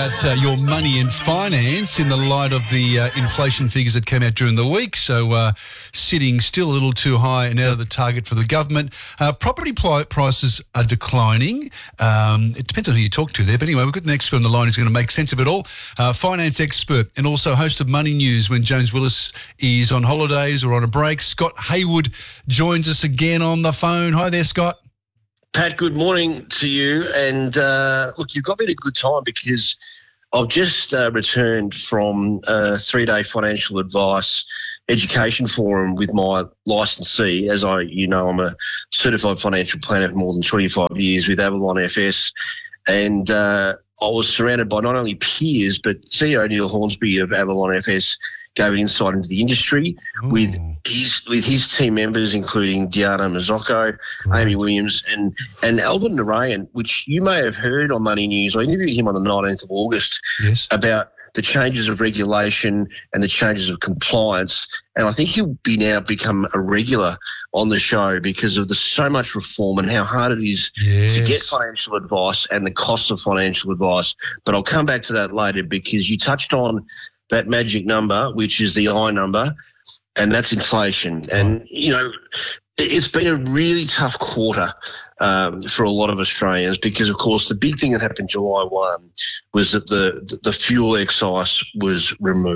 about your money and finance in the light of the inflation figures that came out during the week. So sitting still a little too high and out of the target for the government. Property prices are declining. It depends on who you talk to there. But anyway, we've got an expert on the line who's going to make sense of it all. Finance expert and also host of Money News when James Willis is on holidays or on a break. Scott Hayward joins us again on the phone. Hi there, Scott. Pat, good morning to you. And look, you've got me at a good time because I've just returned from a 3-day financial advice education forum with my licensee. As I'm a certified financial planner for more than 25 years with Avalon FS. And I was surrounded by not only peers, but CEO Neil Hornsby of Avalon FS gave an insight into the industry with his team members, including Diana Mazzocco, Amy Williams, and Alvin Narayan, which you may have heard on Money News. I interviewed him on the 19th of August about the changes of regulation and the changes of compliance. And I think he'll now become a regular on the show because of so much reform and how hard it is to get financial advice and the cost of financial advice. But I'll come back to that later because you touched on that magic number, which is the I number, and that's inflation. And, you know, it's been a really tough quarter for a lot of Australians because, of course, the big thing that happened July 1 was that the fuel excise was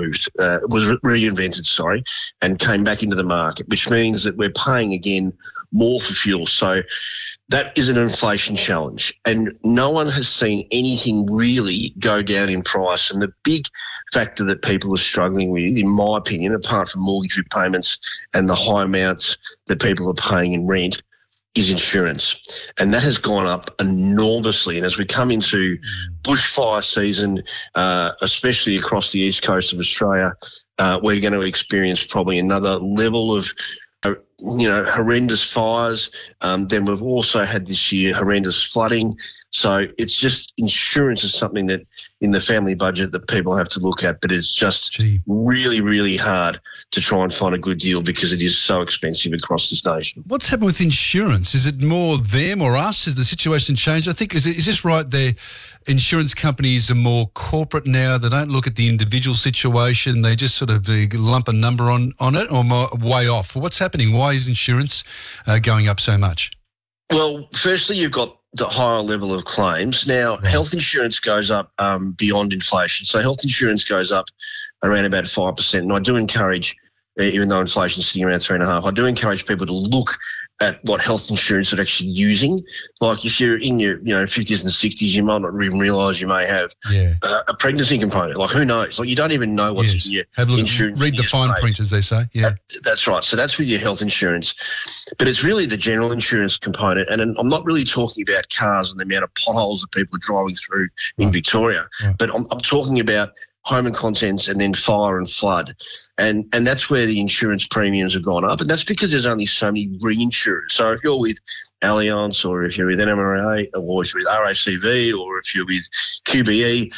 reinvented, and came back into the market, which means that we're paying again more for fuel. So that is an inflation challenge, and no one has seen anything really go down in price. And the big factor that people are struggling with, in my opinion, apart from mortgage repayments and the high amounts that people are paying in rent, is insurance. And that has gone up enormously. And as we come into bushfire season, especially across the east coast of Australia, we're going to experience probably another level of horrendous fires. Then we've also had this year horrendous flooding. So it's just insurance is something that in the family budget that people have to look at, but it's just really, really hard to try and find a good deal because it is so expensive across this nation. What's happened with insurance? Is it more them or us? Has the situation changed? I think, is this right there? Insurance companies are more corporate now. They don't look at the individual situation. They just sort of lump a number on it, or more way off. What's happening? Why is insurance going up so much? Well, firstly, you've got the higher level of claims. Now, health insurance goes up beyond inflation. So health insurance goes up around about 5%. And I do encourage, even though inflation's sitting around 3.5%, I do encourage people to look at what health insurance they're actually using. Like if you're in your 50s and 60s, you might not even realise you may have a pregnancy component. Like who knows? Like you don't even know what's in your insurance. Read the fine print, as they say. Yeah, that's right. So that's with your health insurance. But it's really the general insurance component. And I'm not really talking about cars and the amount of potholes that people are driving through in Victoria. Right. But I'm talking about home and contents and then fire and flood. And that's where the insurance premiums have gone up. And that's because there's only so many reinsurers. So if you're with Allianz or if you're with NMRA or if you're with RACV or if you're with QBE,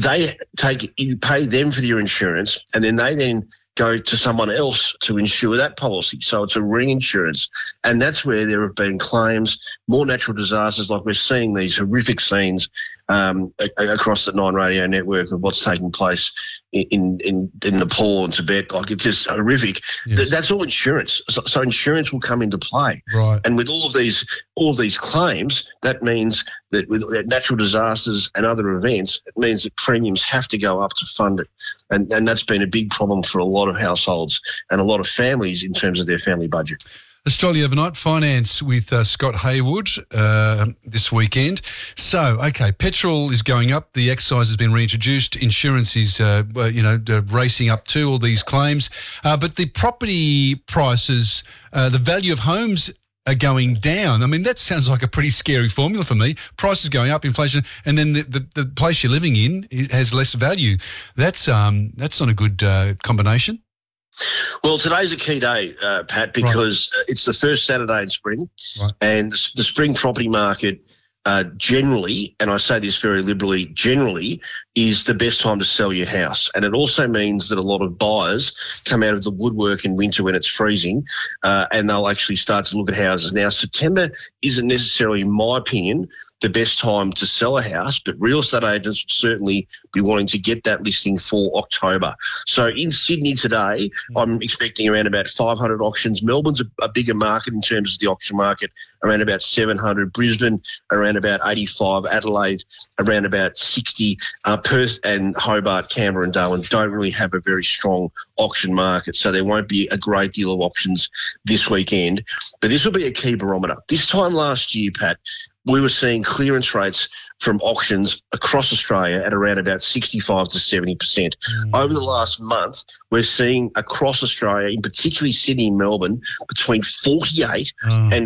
you pay them for your insurance and then they go to someone else to insure that policy. So it's a reinsurance. And that's where there have been claims, more natural disasters, like we're seeing these horrific scenes across the Nine Radio network of what's taking place in Nepal and Tibet. Like it's just horrific. Yes. That's all insurance. So insurance will come into play. Right. And with all of these claims, that means that with natural disasters and other events, it means that premiums have to go up to fund it. And that's been a big problem for a lot of households and a lot of families in terms of their family budget. Australia Overnight Finance with Scott Hayward this weekend. So, okay, petrol is going up. The excise has been reintroduced. Insurance is, racing up too, all these claims. But the property prices, the value of homes are going down. I mean, that sounds like a pretty scary formula for me. Prices going up, inflation, and then the place you're living in has less value. That's not a good combination. Well, today's a key day, Pat, because it's the first Saturday in spring, and the spring property market generally, and I say this very liberally, generally is the best time to sell your house. And it also means that a lot of buyers come out of the woodwork in winter when it's freezing and they'll actually start to look at houses. Now, September isn't necessarily, in my opinion, the best time to sell a house, but real estate agents will certainly be wanting to get that listing for October. So in Sydney today, I'm expecting around about 500 auctions. Melbourne's a bigger market in terms of the auction market, around about 700. Brisbane, around about 85. Adelaide, around about 60. Perth and Hobart, Canberra and Darwin don't really have a very strong auction market, so there won't be a great deal of auctions this weekend. But this will be a key barometer. This time last year, Pat, we were seeing clearance rates from auctions across Australia at around about 65 to 70%. Over the last month, we're seeing across Australia, in particularly Sydney and Melbourne, between 48 and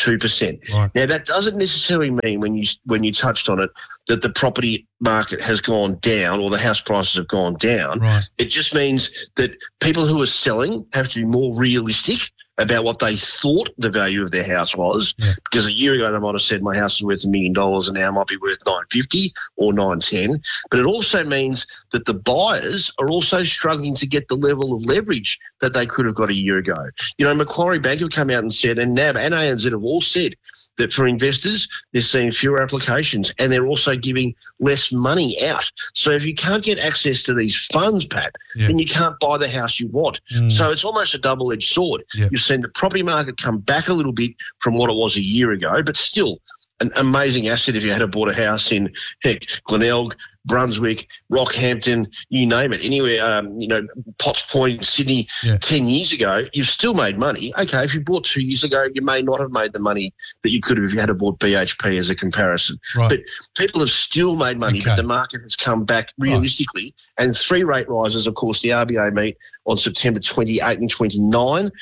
52%. Right. Now, that doesn't necessarily mean, when you touched on it, that the property market has gone down or the house prices have gone down. Right. It just means that people who are selling have to be more realistic about what they thought the value of their house was, because a year ago they might have said my house is worth $1 million and now it might be worth $950 or $910. But it also means that the buyers are also struggling to get the level of leverage that they could have got a year ago. You know, Macquarie Bank have come out and said, and NAB and ANZ have all said, that for investors they're seeing fewer applications and they're also giving less money out. So if you can't get access to these funds, Pat, then you can't buy the house you want. So it's almost a double-edged sword. You've seen the property market come back a little bit from what it was a year ago, but still an amazing asset if you had bought a house in, heck, Glenelg, Brunswick, Rockhampton, you name it, anywhere, Potts Point, Sydney, 10 years ago, you've still made money. Okay, if you bought 2 years ago, you may not have made the money that you could have if you had bought BHP as a comparison. Right. But people have still made money, but the market has come back realistically. Right. And 3 rate rises, of course, the RBA meet on September 28 and 29.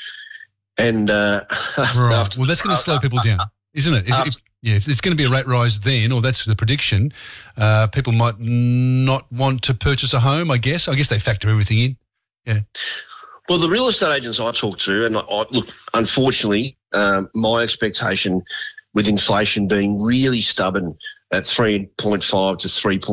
And well, that's going to slow people down, isn't it? If it's going to be a rate rise then, or that's the prediction, people might not want to purchase a home, I guess. I guess they factor everything in. Yeah. Well, the real estate agents I talk to, and look, unfortunately, my expectation with inflation being really stubborn at 3.5 to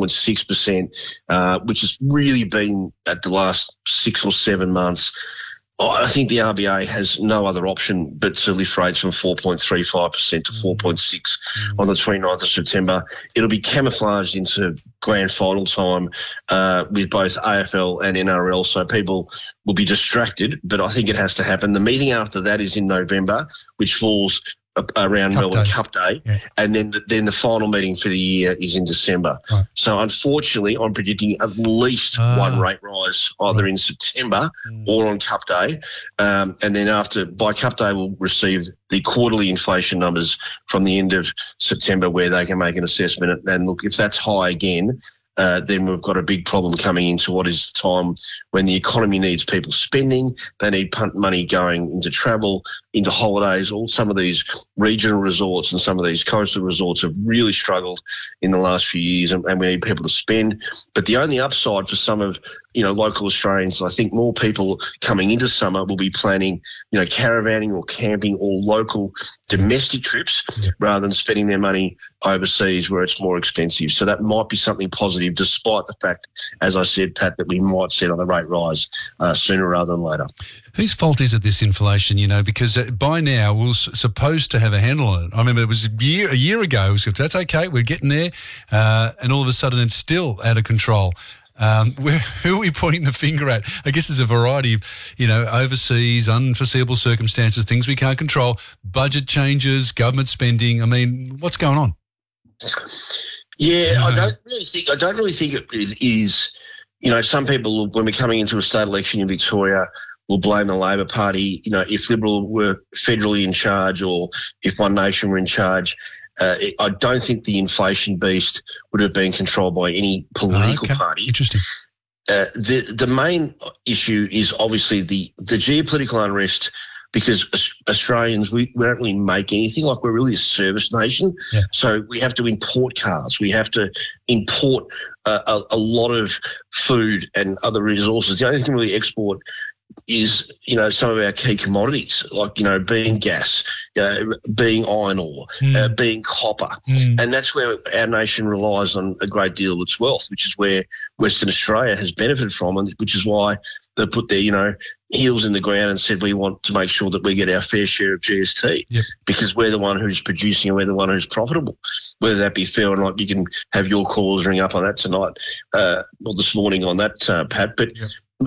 3.6%, which has really been at the last 6 or 7 months, I think the RBA has no other option but to lift rates from 4.35% to 4.6 on the 29th of September. It'll be camouflaged into grand final time with both AFL and NRL, so people will be distracted, but I think it has to happen. The meeting after that is in November, which falls around Melbourne Cup Day, and then the final meeting for the year is in December. Right. So unfortunately, I'm predicting at least one rate rise, either in September or on Cup Day, and then by Cup Day we'll receive the quarterly inflation numbers from the end of September, where they can make an assessment. And look, if that's high again, then we've got a big problem coming into what is the time when the economy needs people spending. They need money going into travel, into holidays. Some of these regional resorts and some of these coastal resorts have really struggled in the last few years, and we need people to spend. But the only upside for some of local Australians, I think more people coming into summer will be planning, caravanning or camping or local domestic trips rather than spending their money overseas where it's more expensive. So that might be something positive, despite the fact, as I said, Pat, that we might see another rate rise sooner rather than later. Whose fault is it, this inflation, because by now we're supposed to have a handle on it. I remember it was a year ago, that's okay, we're getting there, and all of a sudden it's still out of control. Who are we pointing the finger at? I guess there's a variety of, overseas, unforeseeable circumstances, things we can't control, budget changes, government spending. I mean, what's going on? Yeah, I don't really think it is. Some people, when we're coming into a state election in Victoria, will blame the Labor Party. If Liberal were federally in charge, or if One Nation were in charge. I don't think the inflation beast would have been controlled by any political party. Interesting. The main issue is obviously the geopolitical unrest, because Australians, we don't really make anything. Like, we're really a service nation. Yeah. So we have to import cars. We have to import a lot of food and other resources. The only thing we really export is, some of our key commodities, like, being gas, being iron ore, being copper. And that's where our nation relies on a great deal of its wealth, which is where Western Australia has benefited from, and which is why they put their, heels in the ground and said we want to make sure that we get our fair share of GST, because we're the one who's producing and we're the one who's profitable. Whether that be fair or not, you can have your callers ring up on that tonight, or this morning on that, Pat. But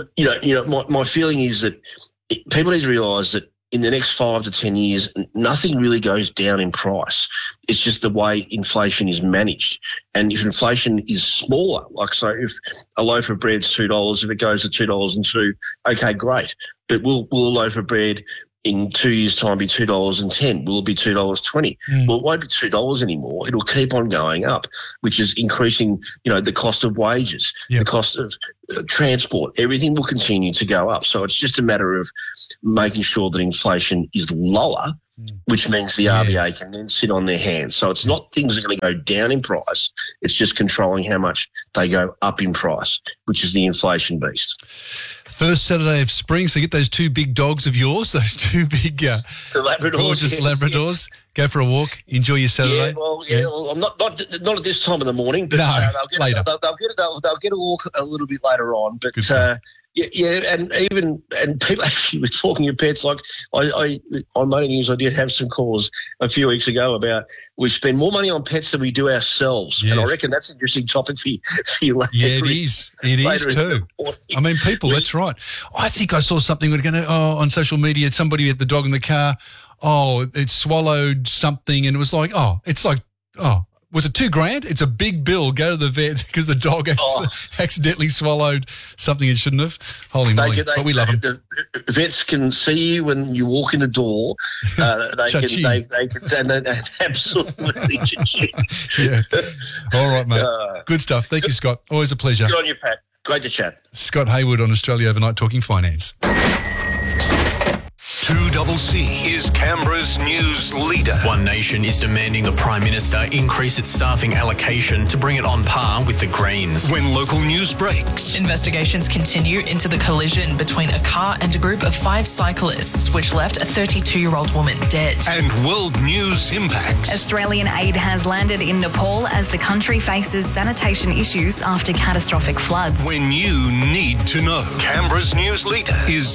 my feeling is that people need to realise that in the next 5 to 10 years, nothing really goes down in price. It's just the way inflation is managed. And if inflation is smaller, like, so if a loaf of bread's $2, if it goes to $2.02, okay, great. But will a loaf of bread in 2 years' time be $2.10? Will it be $2.20? Well, it won't be $2 anymore. It'll keep on going up, which is increasing, the cost of wages, the cost of transport. Everything will continue to go up. So it's just a matter of making sure that inflation is lower, which means the RBA can then sit on their hands. So it's not things are going to go down in price. It's just controlling how much they go up in price, which is the inflation beast. First Saturday of spring, so get those two big dogs of yours, those two big Labradors, gorgeous Labradors. Go for a walk. Enjoy your Saturday. Well, I'm not at this time of the morning, but later. They'll get a walk a little bit later on. But and people actually were talking to pets. Like I on Money News, I did have some calls a few weeks ago about we spend more money on pets than we do ourselves, and I reckon that's an interesting topic for you later. Yeah, it is. It is too. I mean, people. That's right. I think I saw something on social media. Somebody had the dog in the car. Oh, it swallowed something, and it was like, was it $2,000? It's a big bill. Go to the vet because the dog accidentally swallowed something it shouldn't have. Holy moly! But we love them. The vets can see you when you walk in the door. They can absolutely cha-ching. Yeah. All right, mate. Good stuff. Thank you, Scott. Always a pleasure. Good on you, Pat. Great to chat. Scott Hayward on Australia Overnight talking finance. 2CC is Canberra's news leader. One Nation is demanding the Prime Minister increase its staffing allocation to bring it on par with the Greens. When local news breaks. Investigations continue into the collision between a car and a group of 5 cyclists, which left a 32-year-old woman dead. And world news impacts. Australian aid has landed in Nepal as the country faces sanitation issues after catastrophic floods. When you need to know. Canberra's news leader is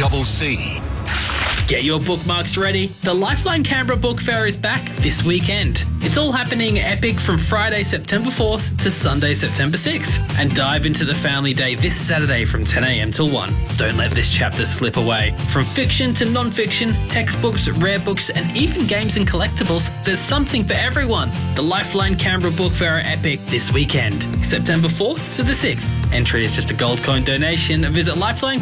2CC. Get your bookmarks ready. The Lifeline Canberra Book Fair is back this weekend. It's all happening epic from Friday, September 4th to Sunday, September 6th. And dive into the Family Day this Saturday from 10 a.m. till 1. Don't let this chapter slip away. From fiction to non-fiction, textbooks, rare books, and even games and collectibles, there's something for everyone. The Lifeline Canberra Book Fair are epic this weekend, September 4th to the 6th. Entry is just a gold coin donation. Visit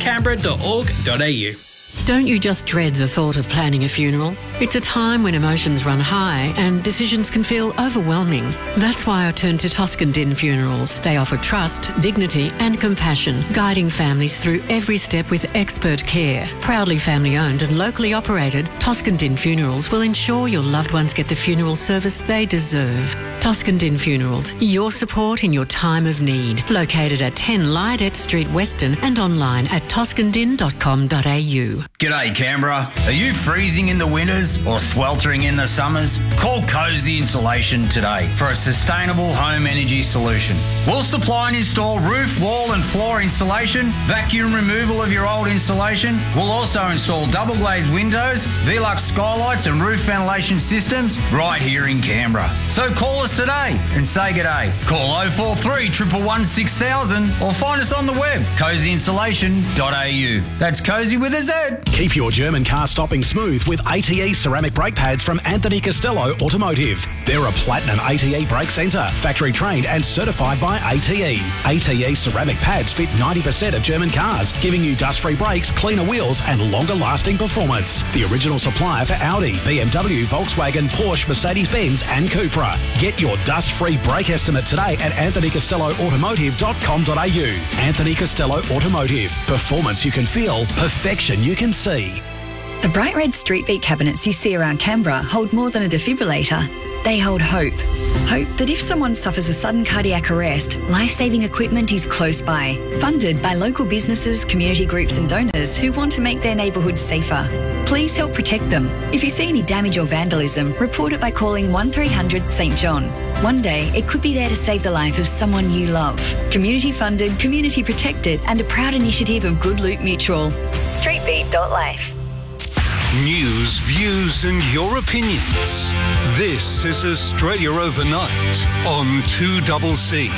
lifelinecanberra.org.au. Don't you just dread the thought of planning a funeral? It's a time when emotions run high and decisions can feel overwhelming. That's why I turn to Toscan Din Funerals. They offer trust, dignity and compassion, guiding families through every step with expert care. Proudly family-owned and locally operated, Toscan Din Funerals will ensure your loved ones get the funeral service they deserve. Toscan Din Funerals, your support in your time of need. Located at 10 Lydet Street, Weston, and online at toscandin.com.au. G'day Canberra. Are you freezing in the winters or sweltering in the summers? Call Cozy Insulation today for a sustainable home energy solution. We'll supply and install roof, wall and floor insulation, vacuum removal of your old insulation. We'll also install double glazed windows, Velux skylights and roof ventilation systems right here in Canberra. So call us today and say g'day. Call 043 111 6000 or find us on the web, cozyinsulation.au. That's Cozy with a Z. Keep your German car stopping smooth with ATE ceramic brake pads from Anthony Costello Automotive. They're a platinum ATE brake centre, factory trained and certified by ATE. ATE ceramic pads fit 90% of German cars, giving you dust-free brakes, cleaner wheels and longer lasting performance. The original supplier for Audi, BMW, Volkswagen, Porsche, Mercedes-Benz and Cupra. Get your dust-free brake estimate today at anthonycostelloautomotive.com.au. Anthony Costello Automotive. Performance you can feel, perfection you can see. The bright red street beat cabinets you see around Canberra hold more than a defibrillator. They hold hope. Hope that if someone suffers a sudden cardiac arrest, life-saving equipment is close by. Funded by local businesses, community groups and donors who want to make their neighbourhoods safer. Please help protect them. If you see any damage or vandalism, report it by calling 1300 St John. One day, it could be there to save the life of someone you love. Community funded, community protected and a proud initiative of Good Loop Mutual. Streetbeat.life. News, views and your opinions. This is Australia Overnight on 2CC.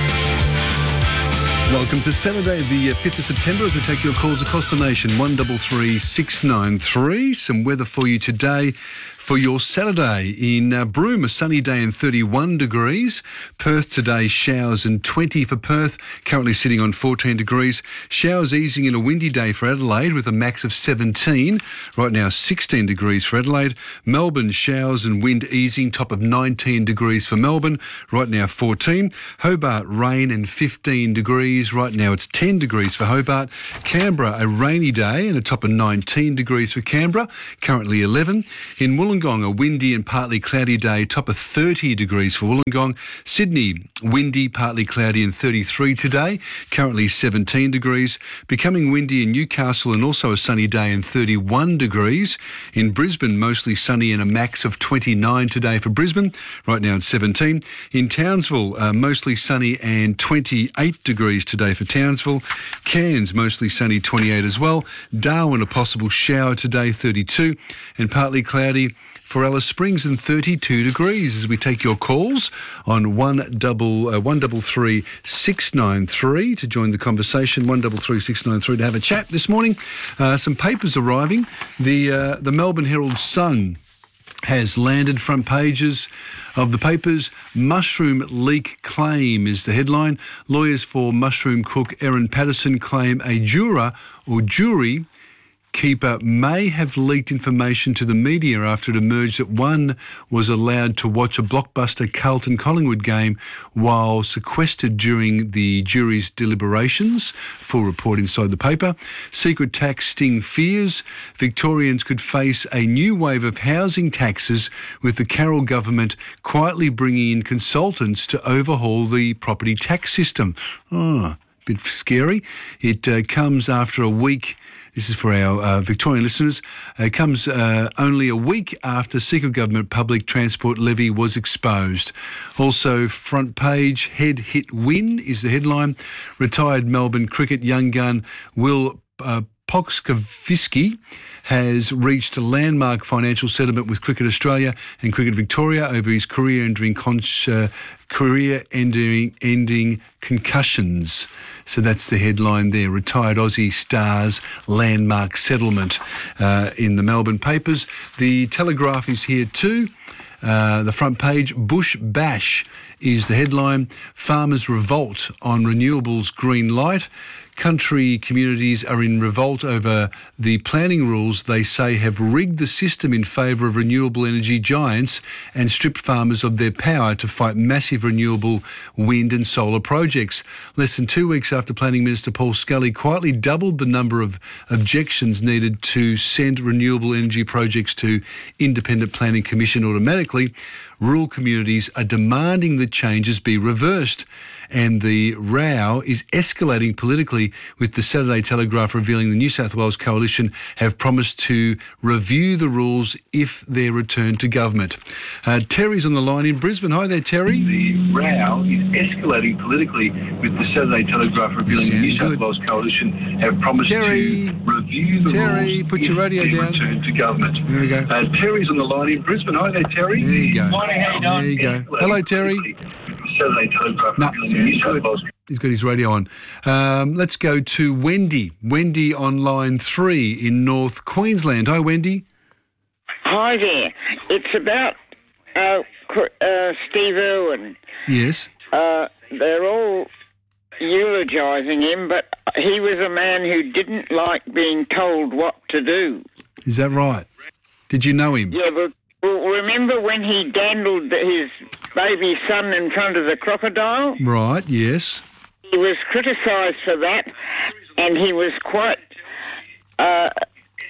Welcome to Saturday, the 5th of September, as we take your calls across the nation. 133 693. Some weather for you today. For your Saturday in Broome, a sunny day and 31 degrees. Perth today, showers and 20 for Perth, currently sitting on 14 degrees. Showers easing in a windy day for Adelaide with a max of 17. Right now, 16 degrees for Adelaide. Melbourne, showers and wind easing, top of 19 degrees for Melbourne. Right now, 14. Hobart, rain and 15 degrees. Right now, it's 10 degrees for Hobart. Canberra, a rainy day and a top of 19 degrees for Canberra. Currently 11. In Wollongong, a windy and partly cloudy day, top of 30 degrees for Wollongong. Sydney, windy, partly cloudy and 33 today, currently 17 degrees. Becoming windy in Newcastle and also a sunny day and 31 degrees. In Brisbane, mostly sunny and a max of 29 today for Brisbane. Right now it's 17. In Townsville, mostly sunny and 28 degrees today for Townsville. Cairns, mostly sunny, 28 as well. Darwin, a possible shower today, 32. And partly cloudy for Alice Springs and 32 degrees as we take your calls on 133 693 to join the conversation, 133 693 to have a chat this morning. Some papers arriving. The Melbourne Herald Sun has landed, front pages of the papers. Mushroom leak claim is the headline. Lawyers for mushroom cook Erin Patterson claim a juror or jury keeper may have leaked information to the media after it emerged that one was allowed to watch a blockbuster Carlton-Collingwood game while sequestered during the jury's deliberations. Full report inside the paper. Secret tax sting fears. Victorians could face a new wave of housing taxes with the Carroll government quietly bringing in consultants to overhaul the property tax system. Oh, a bit scary. It comes after a week. This is for our Victorian listeners. It comes only a week after secret government public transport levy was exposed. Also, front page, head hit win is the headline. Retired Melbourne cricket young gun Will Pokskovsky has reached a landmark financial settlement with Cricket Australia and Cricket Victoria over his career-ending concussions. So that's the headline there. Retired Aussie stars landmark settlement in the Melbourne papers. The Telegraph is here too. The front page, Bush Bash is the headline. Farmers revolt on renewables green light. Country communities are in revolt over the planning rules they say have rigged the system in favour of renewable energy giants and stripped farmers of their power to fight massive renewable wind and solar projects. Less than 2 weeks after Planning Minister Paul Scully quietly doubled the number of objections needed to send renewable energy projects to Independent Planning Commission automatically, rural communities are demanding that changes be reversed. And the row is escalating politically, with the Saturday Telegraph revealing the New South Wales Coalition have promised to review the rules if they're returned to government. Terry's on the line in Brisbane. Hi there, Terry. The row is escalating politically, with the Saturday Telegraph revealing the New South Wales Coalition have promised to review the rules put your radio down. Returned to government. There we go. Terry's on the line in Brisbane. Hi there, Terry. There you go. Morning, how you doing? There you go. Hello, Terry. Saturday Telegraph revealing the New South Wales. He's got his radio on. Let's go to Wendy. Wendy on line 3 in North Queensland. Hi, Wendy. Hi there. It's about Steve Irwin. Yes. They're all eulogising him, but he was a man who didn't like being told what to do. Is that right? Did you know him? Yeah, but remember when he dandled his baby son in front of the crocodile? Right, yes. He was criticised for that, and he was quite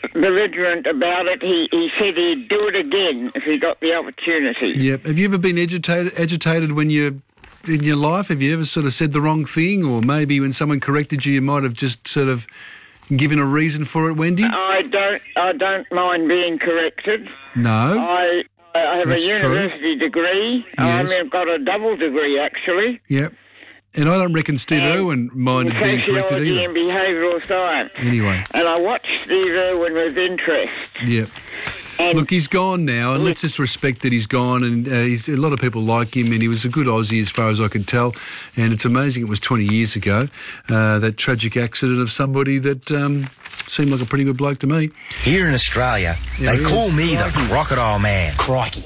belligerent about it. He said he'd do it again if he got the opportunity. Yep. Have you ever been agitated when you're in your life? Have you ever sort of said the wrong thing, or maybe when someone corrected you might have just sort of given a reason for it, Wendy? I don't mind being corrected. No. I have That's a university degree. Yes. I've got a double degree, actually. Yep. And I don't reckon Steve Irwin minded being corrected Sociology either. and behavioural science. Anyway. And I watched Steve Irwin with interest. Yep. Look, he's gone now, and let's just respect that he's gone. And a lot of people like him, and he was a good Aussie as far as I could tell. And it's amazing it was 20 years ago, that tragic accident of somebody that seemed like a pretty good bloke to me. Here in Australia, they call me the Crocodile Man. Crikey.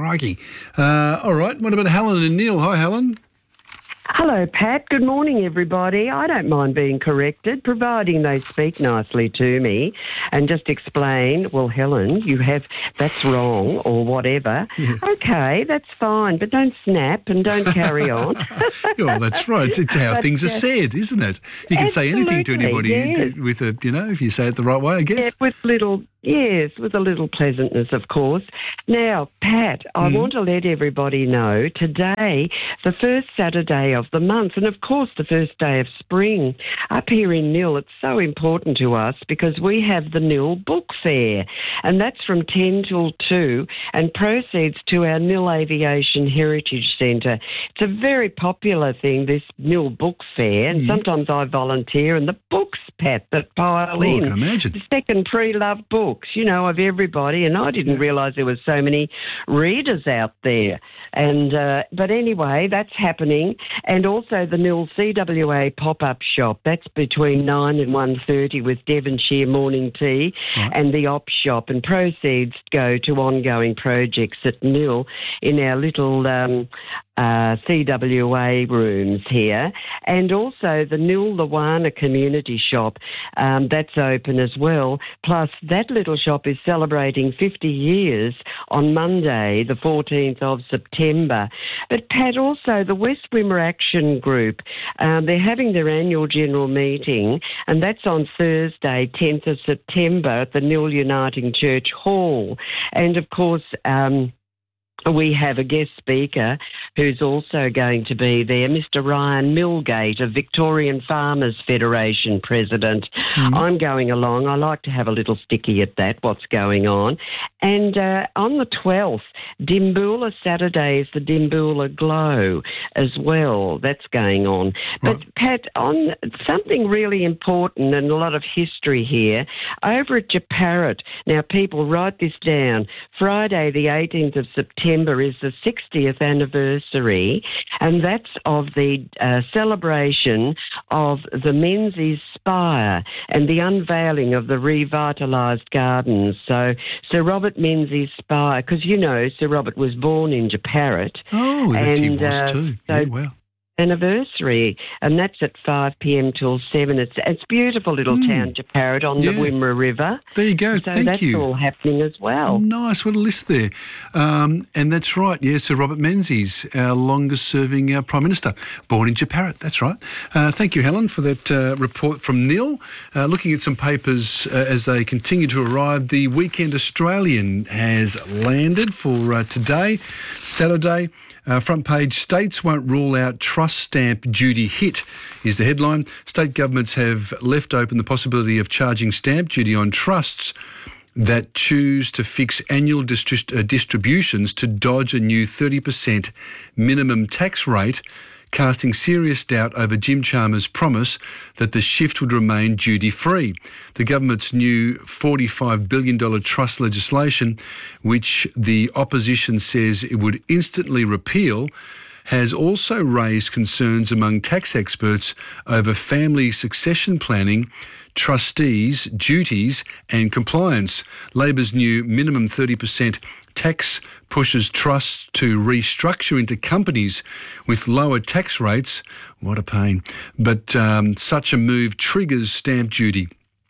All right, what about Helen and Neil? Hi, Helen. Hello, Pat. Good morning, everybody. I don't mind being corrected, providing they speak nicely to me and just explain, well, Helen, that's wrong or whatever. Okay, that's fine, but don't snap and don't carry on. Well, that's right. It's how things are said, isn't it? You can say anything to anybody with if you say it the right way, I guess. Yeah, with a little pleasantness, of course. Now, Pat, I want to let everybody know today, the first Saturday of the month, and of course the first day of spring, up here in Nil, it's so important to us because we have the Nil Book Fair, and that's from 10 till 2 and proceeds to our Nil Aviation Heritage Centre. It's a very popular thing, this Nil Book Fair, and sometimes I volunteer, and the books, Pat, that pile in. I can imagine. The second pre-loved books, of everybody, and I didn't realise there were so many readers out there. And but anyway, that's happening. And also the Nil CWA pop-up shop, that's between 9 and 1:30 with Devonshire morning tea and the op shop, and proceeds go to ongoing projects at Nil in our little CWA rooms here, and also the Nil Lawana community shop, that's open as well. Plus, that little shop is celebrating 50 years on Monday, the 14th of September. But, Pat, also the West Wimmera Action Group, they're having their annual general meeting, and that's on Thursday, 10th of September at the Nil Uniting Church Hall. And, of course, we have a guest speaker who's also going to be there, Mr. Ryan Millgate of Victorian Farmers Federation President. I'm going along. I like to have a little sticky at that, what's going on. And on the 12th, Dimboola Saturday is the Dimboola Glow as well. That's going on. But, Pat, on something really important and a lot of history here, over at Japarut, now people write this down, Friday the 18th of September is the 60th anniversary, and that's of the celebration of the Menzies Spire and the unveiling of the revitalised gardens. So Sir Robert Menzies Spire, because Sir Robert was born in Japarut. Oh, that he was too. Wow. Anniversary, and that's at 5 p.m. till 7. It's beautiful little town, Japarut, on the Wimmera River. There you go. So Thank you. that's all happening as well. Nice. What a list there. And that's right. Yes, Sir Robert Menzies, our longest-serving Prime Minister, born in Japarut. That's right. Thank you, Helen, for that report from Nil. Looking at some papers as they continue to arrive, the Weekend Australian has landed for today, Saturday. Front page, states won't rule out trust stamp duty hit is the headline. State governments have left open the possibility of charging stamp duty on trusts that choose to fix annual distributions to dodge a new 30% minimum tax rate, casting serious doubt over Jim Chalmers' promise that the shift would remain duty-free. The government's new $45 billion trust legislation, which the opposition says it would instantly repeal, has also raised concerns among tax experts over family succession planning, trustees' duties and compliance. Labor's new minimum 30% tax pushes trusts to restructure into companies with lower tax rates. What a pain. But such a move triggers stamp duty.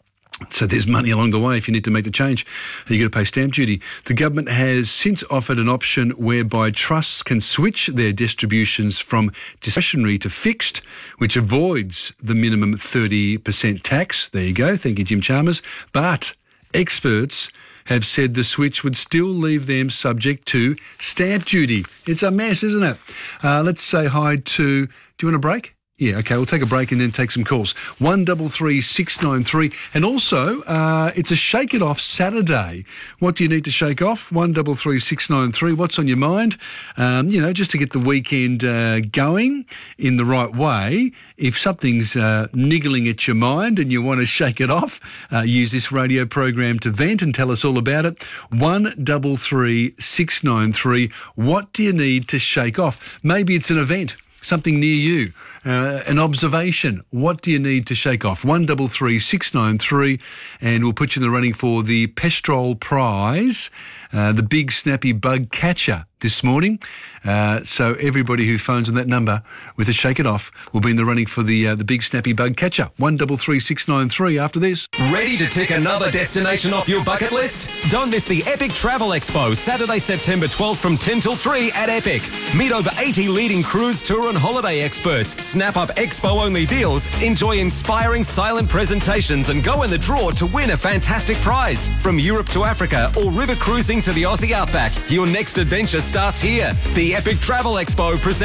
So there's money along the way if you need to make the change. You've got to pay stamp duty. The government has since offered an option whereby trusts can switch their distributions from discretionary to fixed, which avoids the minimum 30% tax. There you go. Thank you, Jim Chalmers. But experts have said the switch would still leave them subject to stamp duty. It's a mess, isn't it? Let's say hi to... Do you want a break? Yeah, okay, we'll take a break and then take some calls. 133 693. And also, it's a Shake It Off Saturday. What do you need to shake off? 133 693. What's on your mind? Just to get the weekend going in the right way. If something's niggling at your mind and you want to shake it off, use this radio program to vent and tell us all about it. 133 693. What do you need to shake off? Maybe it's an event. Something near you, an observation. What do you need to shake off? 133 693, and we'll put you in the running for the Pestrol Prize, the Big Snappy Bug Catcher this morning. So everybody who phones on that number with a Shake It Off will be in the running for the Big Snappy Bug Catcher. 133 693 after this. Ready to tick another destination off your bucket list? Don't miss the Epic Travel Expo, Saturday, September 12th from 10 till 3 at Epic. Meet over 80 leading cruise, tour and holiday experts. Snap up expo-only deals, enjoy inspiring silent presentations and go in the draw to win a fantastic prize. From Europe to Africa or river cruising to the Aussie Outback, your next adventure starts here. The Epic Travel Expo presents